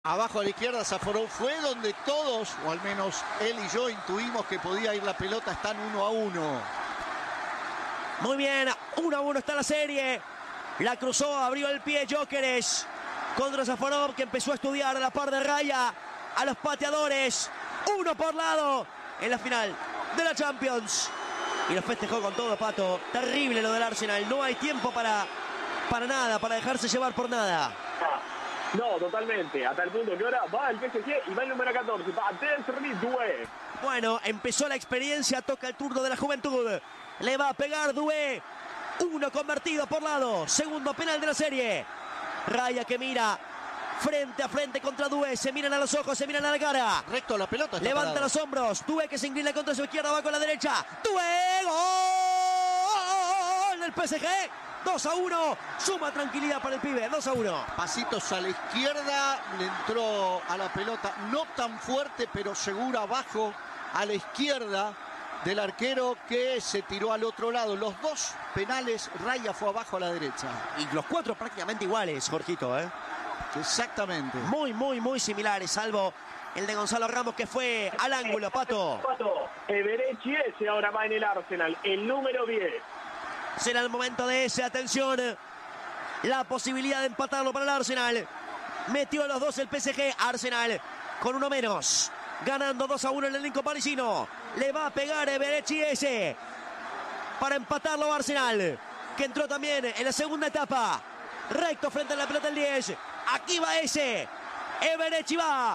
Abajo a la izquierda, Safarov fue donde todos, o al menos él y yo, intuimos que podía ir la pelota. Están 1-1. Muy bien, 1-1 está la serie. La cruzó, abrió el pie Gyökeres contra Safarov, que empezó a estudiar a la par de Raya a los pateadores. Uno por lado en la final de la Champions. Y lo festejó con todo, Pato. Terrible lo del Arsenal. No hay tiempo para nada, para dejarse llevar por nada. No, totalmente. Hasta el punto que ahora va el PSG y va el número 14. Va Desiree Doué. Bueno, empezó la experiencia. Toca el turno de la juventud. Le va a pegar Doué. Uno convertido por lado. Segundo penal de la serie. Raya que mira frente a frente contra Doué. Se miran a los ojos, se miran a la cara. Recto la pelota. Levanta los hombros. Doué que se inclina contra su izquierda. Va con la derecha. Doué. ¡Gol! El PSG. 2-1, suma tranquilidad para el pibe, 2-1. Pasitos a la izquierda, le entró a la pelota, no tan fuerte, pero segura, abajo a la izquierda del arquero, que se tiró al otro lado. Los dos penales, Raya fue abajo a la derecha. Y los cuatro prácticamente iguales, Jorgito, ¿eh? Exactamente. Muy similares, salvo el de Gonzalo Ramos, que fue al ángulo, Pato. Eberechi ese ahora va en el Arsenal, el número 10. Será el momento de ese, atención. La posibilidad de empatarlo para el Arsenal. Metió a los dos el PSG. Arsenal con uno menos. Ganando 2-1 el elenco parisino. Le va a pegar Eberechi ese para empatarlo Arsenal, que entró también en la segunda etapa. Recto frente a la pelota el 10. Aquí va ese. Eberechi va.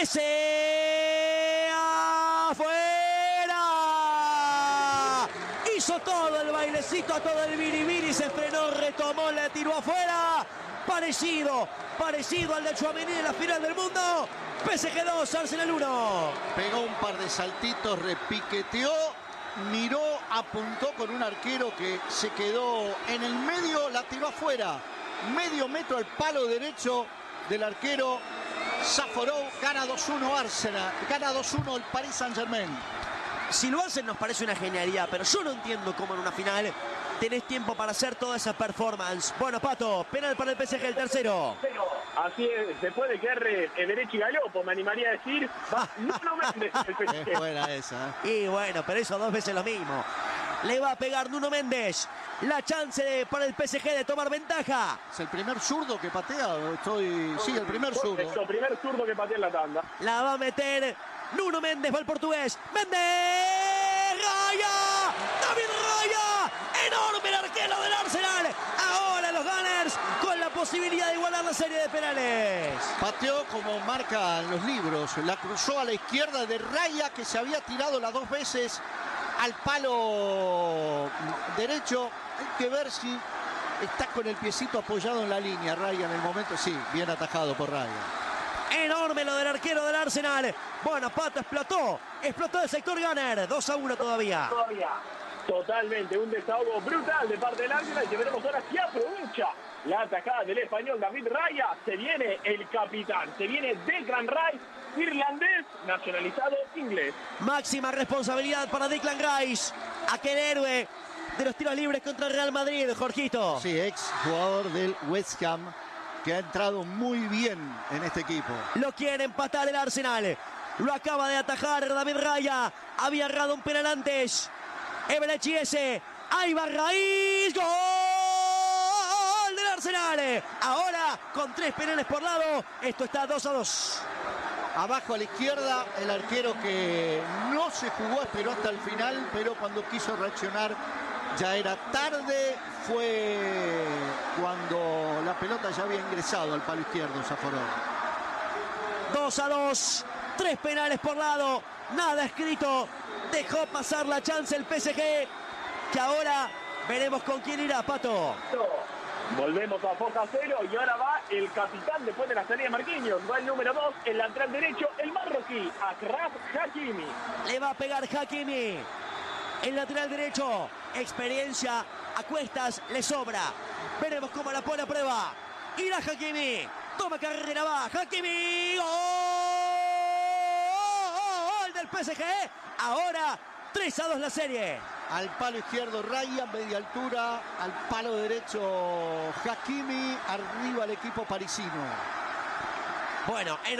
Ese afuera. Hizo todo el bailecito, todo el biribiri, se frenó, retomó, le tiró afuera. Parecido al de Tchouaméni en la final del mundo. PSG 2, Arsenal 1. Pegó un par de saltitos, repiqueteó, miró, apuntó con un arquero que se quedó en el medio, la tiró afuera. Medio metro al palo derecho del arquero. Safarov. Gana 2-1 Arsenal, gana 2-1 el Paris Saint-Germain. Si lo hacen nos parece una genialidad, pero yo no entiendo cómo en una final tenés tiempo para hacer toda esa performance. Bueno, Pato, penal para el PSG, el tercero. Así es, después de que erre Eberechi Galopo, me animaría a decir, va Nuno Méndez el PSG. Es buena esa. Y bueno, pero eso dos veces lo mismo. Le va a pegar Nuno Méndez. La chance para el PSG de tomar ventaja. ¿Es el primer zurdo que patea? Sí, el primer zurdo. Es el primer zurdo que patea en la tanda. La va a meter Nuno Méndez, va el portugués. ¡Méndez! ¡Raya! ¡David Raya! ¡Enorme el arquero del Arsenal! Ahora los Gunners con la posibilidad de igualar la serie de penales. Pateó como marcan los libros. La cruzó a la izquierda de Raya, que se había tirado las dos veces al palo derecho. Hay que ver si está con el piecito apoyado en la línea Raya en el momento. Sí, bien atajado por Raya. Enorme lo del arquero del Arsenal. Bueno, Pato, explotó el sector Gunner. 2-1 todavía. Totalmente, un desahogo brutal de parte del Arsenal. Y veremos ahora si aprovecha la atajada del español David Raya. Se viene el capitán, se viene Declan Rice, irlandés, nacionalizado inglés. Máxima responsabilidad para Declan Rice, aquel héroe de los tiros libres contra el Real Madrid, Jorgito. Sí, ex jugador del West Ham, que ha entrado muy bien en este equipo. Lo quiere empatar el Arsenal. Lo acaba de atajar David Raya. Había errado un penal antes. Eberechi ese. Ahí va Rice. ¡Gol del Arsenal! Ahora con 3 penales por lado. Esto está 2-2. Abajo a la izquierda, el arquero que no se jugó, esperó hasta el final, pero cuando quiso reaccionar ya era tarde. Fue cuando la pelota ya había ingresado al palo izquierdo, Safarov. 2-2, 3 penales por lado, nada escrito. Dejó pasar la chance el PSG, que ahora veremos con quién irá, Pato. Volvemos a Foca 0 y ahora va el capitán después de la salida de Marquinhos. Va el número 2, el lateral derecho, el marroquí, Achraf Hakimi. Le va a pegar Hakimi. El lateral derecho, experiencia a cuestas le sobra. Veremos cómo la pone a prueba. Irá Hakimi. Toma carrera, va Hakimi. ¡Gol del PSG! Ahora 3-2 la serie. Al palo izquierdo Raya, media altura. Al palo derecho Hakimi. Arriba el equipo parisino. Bueno,